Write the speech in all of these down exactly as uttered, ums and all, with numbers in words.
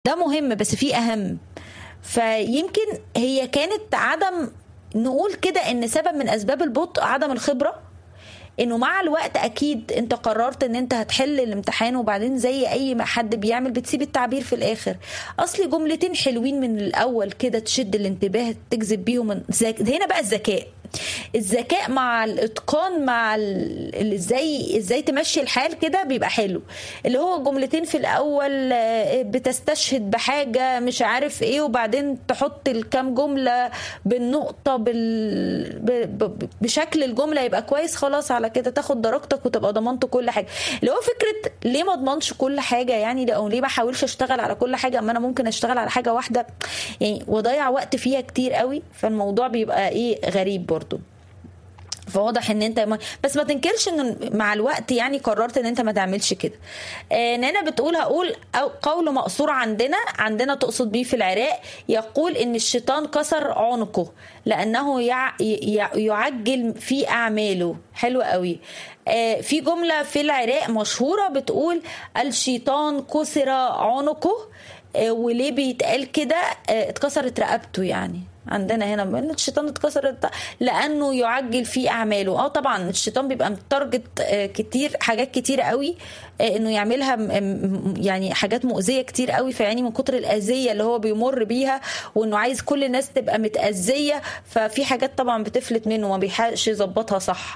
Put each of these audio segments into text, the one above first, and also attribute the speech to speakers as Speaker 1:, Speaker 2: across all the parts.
Speaker 1: ده مهم بس في اهم. فيمكن هي كانت عدم، نقول كده ان سبب من اسباب البطء عدم الخبرة، انه مع الوقت اكيد انت قررت ان انت هتحل الامتحان، وبعدين زي اي ما حد بيعمل بتسيب التعبير في الاخر. اصلي جملتين حلوين من الاول كده تشد الانتباه تجذب بيهم. هنا بقى الذكاء الذكاء مع الاتقان، مع ال- ازاي ازاي تمشي الحال كده بيبقى حلو. اللي هو جملتين في الاول بتستشهد بحاجه مش عارف ايه، وبعدين تحط الكام جمله بالنقطه بال... ب... ب... بشكل الجمله يبقى كويس. خلاص على كده تاخد درجتك وتبقى ضمنت كل حاجه. اللي هو فكره ليه ما اضمنش كل حاجه يعني، او ليه ما احاولش اشتغل على كل حاجه، اما انا ممكن اشتغل على حاجه واحده يعني واضيع وقت فيها كتير قوي. فالموضوع بيبقى ايه غريب برضو. فواضح ان انت ما بس ما تنكرش ان مع الوقت يعني قررت ان انت ما تعملش كده. آه نانا بتقول هقول أو قول مقصور عندنا عندنا تقصد بيه في العراق، يقول ان الشيطان كسر عنقه لانه يع يع يعجل في اعماله. حلو قوي. آه في جملة في العراق مشهورة بتقول الشيطان كسر عنقه. آه وليه بيتقال كده؟ آه اتكسرت رقبته يعني. عندنا هنا الشيطان اتكسرت لانه يعجل في اعماله. اه طبعا الشيطان بيبقى متارجت كتير، حاجات كتير قوي انه يعملها، يعني حاجات مؤذيه كتير قوي. فيعني من كتر الاذيه اللي هو بيمر بيها، وانه عايز كل الناس تبقى متاذيه، ففي حاجات طبعا بتفلت منه وما بيحاولش يظبطها صح.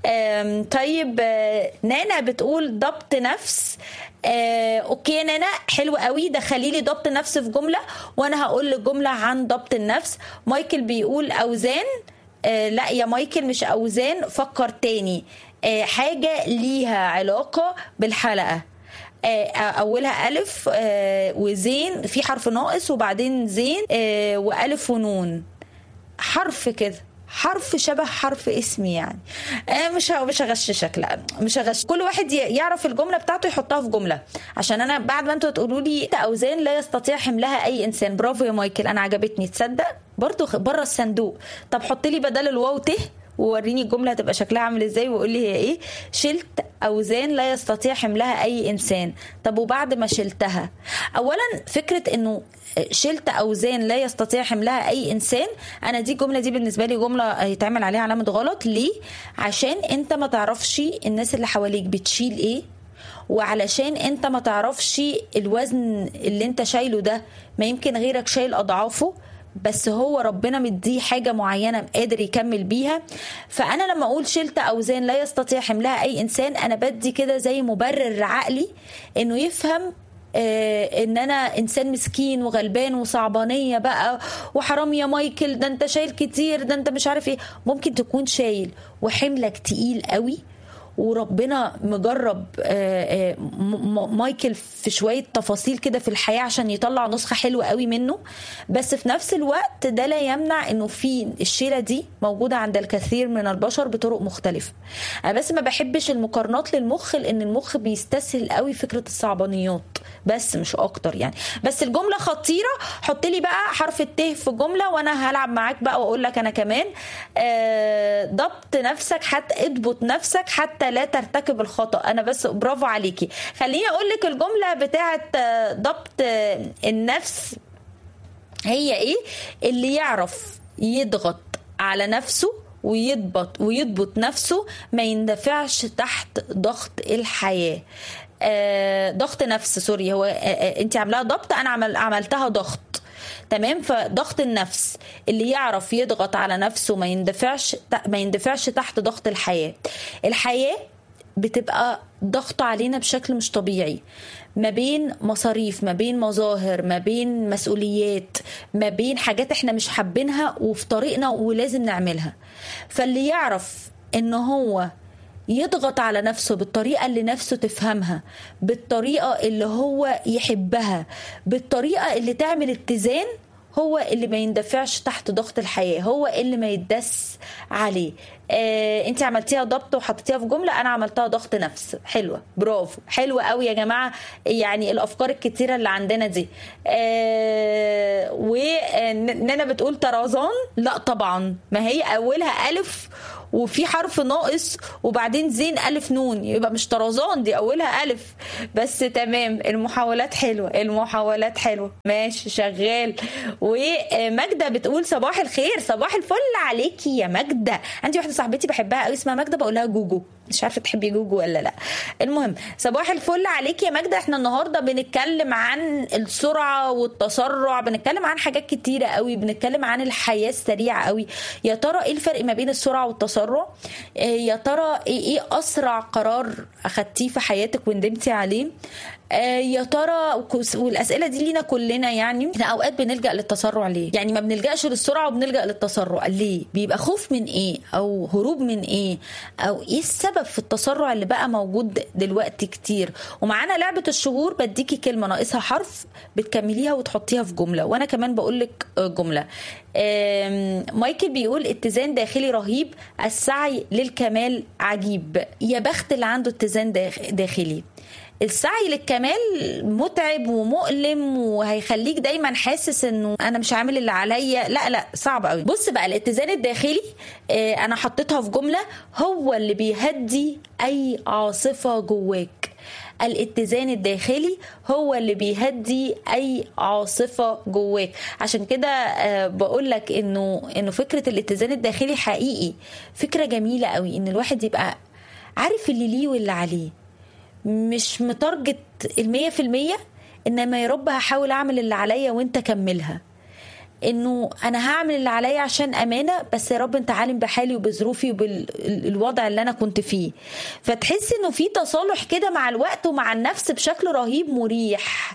Speaker 1: طيب نانا بتقول ضبط نفس. آه، اوكي يا نانا، حلو قوي. دخلي لي ضبط نفس في جمله وانا هقول لك جمله عن ضبط النفس. مايكل بيقول اوزان. آه لا يا مايكل مش اوزان، فكر تاني. آه حاجه ليها علاقه بالحلقه. آه اولها الف آه وزين، في حرف ناقص وبعدين زين آه والف ونون، حرف كده، حرف شبه حرف اسمي يعني. آه مش مش هغششك، لا مش هغش. كل واحد يعرف الجمله بتاعته يحطها في جمله، عشان انا بعد ما انتوا تقولوا لي اوزان لا يستطيع حملها اي انسان. برافو يا مايكل، انا عجبتني. تصدق برضو بره الصندوق. طب حط لي بدل الواو ته ووريني الجمله هتبقى شكلها عامل ازاي، وقول لي هي ايه. شلت اوزان لا يستطيع حملها اي انسان. طب وبعد ما شلتها، اولا فكره انه شلت اوزان لا يستطيع حملها اي انسان، انا دي الجمله دي بالنسبه لي جمله يتعمل عليها علامه غلط. ليه؟ عشان انت ما تعرفش الناس اللي حواليك بتشيل ايه، وعلشان انت ما تعرفش الوزن اللي انت شايله ده ما يمكن غيرك شايل اضعافه، بس هو ربنا مديه حاجة معينة قادر يكمل بيها. فأنا لما أقول شلت أوزان لا يستطيع حملها أي إنسان، أنا بدي كده زي مبرر عقلي إنه يفهم آه ان انا انسان مسكين وغلبان وصعبانيه بقى، وحرام يا مايكل ده انت شايل كتير، ده انت مش عارف ايه. ممكن تكون شايل وحملك تقيل قوي، وربنا مجرب آه آه مايكل في شوية تفاصيل كده في الحياة عشان يطلع نسخة حلوة قوي منه. بس في نفس الوقت ده لا يمنع انه في الشيلة دي موجودة عند الكثير من البشر بطرق مختلفة. انا بس ما بحبش المقارنات للمخ، لان المخ بيستسهل قوي فكرة الصعبانيات بس مش اكتر يعني. بس الجملة خطيرة. حط لي بقى حرف الته في الجملة وانا هلعب معاك بقى واقول لك انا كمان. آه ضبط نفسك، حتى اضبط نفسك حتى لا ترتكب الخطأ. انا بس برافو عليكي. خليني اقول لك الجملة بتاعت ضبط النفس هي ايه. اللي يعرف يضغط على نفسه ويضبط ويضبط نفسه ما يندفعش تحت ضغط الحياة. آه ضغط نفس سوري، هو آه آه انت عاملاها ضبط، انا عمل عملتها ضغط. تمام. فضغط النفس اللي يعرف يضغط على نفسه ما يندفعش ما يندفعش تحت ضغط الحياة. الحياة بتبقى ضغط علينا بشكل مش طبيعي، ما بين مصاريف، ما بين مظاهر، ما بين مسؤوليات، ما بين حاجات احنا مش حابينها وفي طريقنا ولازم نعملها. فاللي يعرف ان هو يضغط على نفسه بالطريقة اللي نفسه تفهمها، بالطريقة اللي هو يحبها، بالطريقة اللي تعمل اتزان، هو اللي ما يندفعش تحت ضغط الحياة، هو اللي ما يدس عليه. آه انت عملتيها ضبط وحطيتيها في جمله، انا عملتها ضغط نفس. حلوه، برافو، حلوه قوي يا جماعه. يعني الافكار الكتيره اللي عندنا دي. آه ونانا بتقول طرزان، لا طبعا، ما هي اولها الف وفي حرف ناقص وبعدين زين الف نون، يبقى مش طرزان، دي اولها الف بس. تمام، المحاولات حلوه، المحاولات حلوه، ماشي شغال. وماجده بتقول صباح الخير، صباح الفل عليكي يا ماجده. عندي واحده صاحبتي بحبها قوي اسمها ماجده، بقول لها جوجو، مش عارفه تحبي جوجو ولا لا. المهم صباح الفل عليكي يا ماجده. احنا النهارده بنتكلم عن السرعه والتسرع، بنتكلم عن حاجات كتيره قوي، بنتكلم عن الحياه السريعه قوي. يا ترى ايه الفرق ما بين السرعه والتسرع؟ يا ترى ايه ايه اسرع قرار اخدتيه في حياتك وندمتي عليه؟ يا ترى، والاسئله دي لينا كلنا. يعني احنا اوقات بنلجا للتسرع ليه؟ يعني ما بنلجاش للسرعه وبنلجا للتسرع ليه؟ بيبقى خوف من ايه او هروب من ايه، او ايه السبب في التسرع اللي بقى موجود دلوقتي كتير؟ ومعانا لعبه الشهور، بديكي كلمه ناقصها حرف بتكمليها وتحطيها في جمله، وانا كمان بقول لك جمله. مايكل بيقول اتزان داخلي رهيب، السعي للكمال عجيب. يا بخت اللي عنده اتزان داخلي. السعي للكمال متعب ومؤلم وهيخليك دايما حاسس انه انا مش عامل اللي عليا. لا لا، صعب قوي. بص بقى، الاتزان الداخلي اه انا حطيتها في جملة، هو اللي بيهدي اي عاصفة جواك. الاتزان الداخلي هو اللي بيهدي اي عاصفة جواك. عشان كده أه بقول لك انه انه فكرة الاتزان الداخلي حقيقي فكرة جميلة قوي، ان الواحد يبقى عارف اللي ليه واللي عليه، مش متارجت المية في المية، انما يا رب هحاول اعمل اللي عليا وانت كملها. انه انا هعمل اللي عليا عشان امانه، بس يا رب انت عالم بحالي وبظروفي وبالوضع اللي انا كنت فيه. فتحس انه في تصالح كده مع الوقت ومع النفس بشكل رهيب مريح.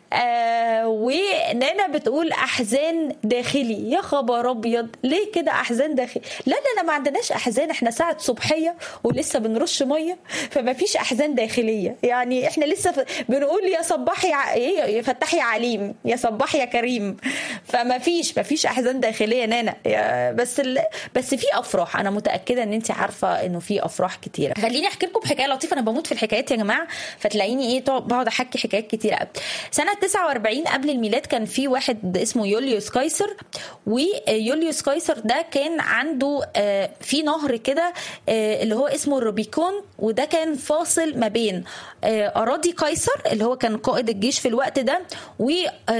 Speaker 1: آه ونانا بتقول احزان داخلي. يا خبر ابيض، ليه كده احزان داخلي؟ لا لا لا، ما عندناش احزان، احنا ساعه صبحيه ولسه بنرش ميه، فما فيش احزان داخليه. يعني احنا لسه بنقول يا صباح يا ايه، يا فتح يا عليم، يا صباح يا كريم. فما فيش ما فيش احزان داخليه نانا. بس ال... بس في افراح، انا متاكده ان انت عارفه انه في افراح كتيره. خليني احكي لكم حكايه لطيفه، انا بموت في الحكايات يا جماعه، فتلاقيني ايه بقعد احكي حكايات كتيره. سنه تسعة وأربعين قبل الميلاد كان في واحد اسمه يوليوس قيصر، ويوليوس قيصر ده كان عنده في نهر كده اللي هو اسمه الروبيكون، وده كان فاصل ما بين اراضي قيصر اللي هو كان قائد الجيش في الوقت ده و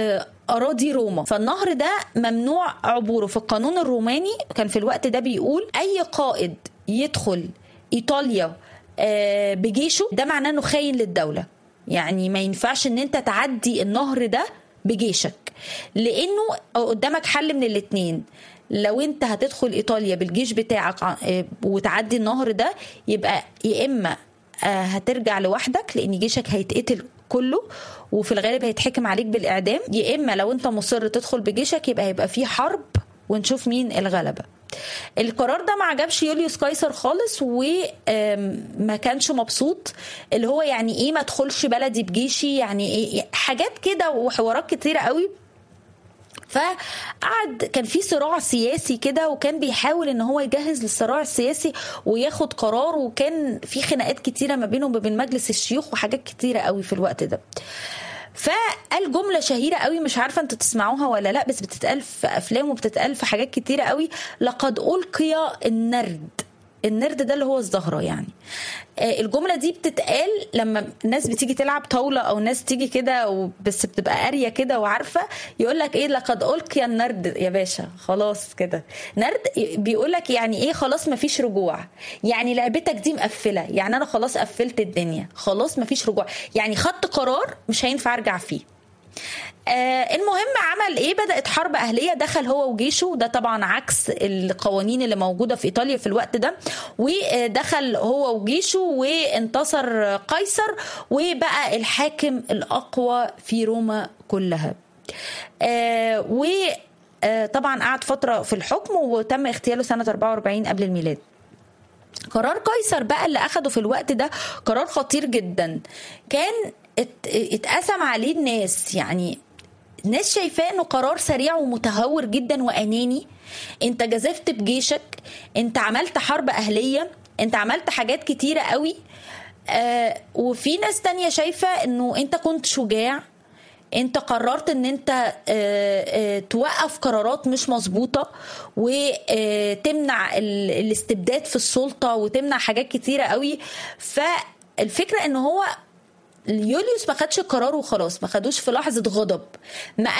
Speaker 1: أراضي روما. فالنهر ده ممنوع عبوره. في القانون الروماني كان في الوقت ده بيقول أي قائد يدخل إيطاليا بجيشه ده معناه أنه خاين للدولة. يعني ما ينفعش أن أنت تعدي النهر ده بجيشك، لأنه قدامك حل من الاتنين. لو أنت هتدخل إيطاليا بالجيش بتاعك وتعدي النهر ده، يبقى يا إما هترجع لوحدك لأن جيشك هيتقتل كله وفي الغالب هيتحكم عليك بالإعدام، يا إما لو أنت مصر تدخل بجيشك يبقى هيبقى فيه حرب ونشوف مين الغلبة. القرار ده ما عجبش يوليوس قيصر خالص وما كانش مبسوط، اللي هو يعني إيه ما ادخلش بلدي بجيشي، يعني إيه حاجات كده وحوارات كتيرة قوي. فقعد كان في صراع سياسي كده، وكان بيحاول ان هو يجهز للصراع السياسي وياخد قرار، وكان في خناقات كتيره ما بينه وبين مجلس الشيوخ وحاجات كتيره قوي في الوقت ده. فقال جمله شهيره قوي، مش عارفه انتوا تسمعوها ولا لا، بس بتتقال في افلام وبتتقال في حاجات كتيره قوي: لقد القي النرد. النرد ده اللي هو الزهرة يعني. الجملة دي بتتقال لما الناس بتيجي تلعب طاولة او ناس تيجي كده بس بتبقى قارية كده وعارفة، يقولك ايه لقد ألقي النرد يا باشا، خلاص كده. نرد بيقولك يعني ايه خلاص مفيش رجوع، يعني لعبتك دي مقفلة، يعني انا خلاص قفلت الدنيا، خلاص مفيش رجوع، يعني خدت قرار مش هينفع ارجع فيه. آه المهم عمل ايه؟ بدأت حرب اهلية، دخل هو وجيشه، ده طبعا عكس القوانين اللي موجودة في ايطاليا في الوقت ده، ودخل هو وجيشه وانتصر قيصر وبقى الحاكم الاقوى في روما كلها. آه وطبعا قعد فترة في الحكم وتم اغتياله سنة أربعة وأربعين قبل الميلاد. قرار قيصر بقى اللي اخده في الوقت ده قرار خطير جدا، كان اتقسم عليه الناس، يعني ناس شايفاه انه قرار سريع ومتهور جدا واناني، انت جازفت بجيشك، انت عملت حرب اهليه، انت عملت حاجات كتيره قوي. آه وفي ناس تانية شايفه انه انت كنت شجاع، انت قررت ان انت آه آه توقف قرارات مش مظبوطه وتمنع الاستبداد في السلطه وتمنع حاجات كتيره قوي. فالفكره ان هو يوليوس ما خدش القرار وخلاص، ما خدوش في لحظه غضب، ما